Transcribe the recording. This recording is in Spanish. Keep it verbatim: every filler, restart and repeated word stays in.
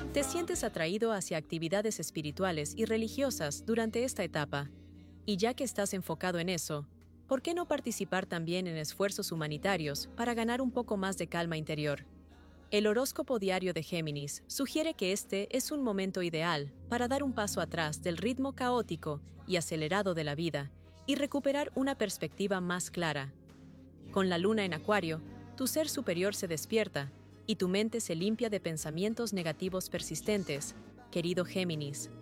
Te sientes atraído hacia actividades espirituales y religiosas durante esta etapa. Y ya que estás enfocado en eso, ¿por qué no participar también en esfuerzos humanitarios para ganar un poco más de calma interior? El horóscopo diario de Géminis sugiere que este es un momento ideal para dar un paso atrás del ritmo caótico y acelerado de la vida y recuperar una perspectiva más clara. Con la luna en Acuario, tu ser superior se despierta y tu mente se limpia de pensamientos negativos persistentes, querido Géminis.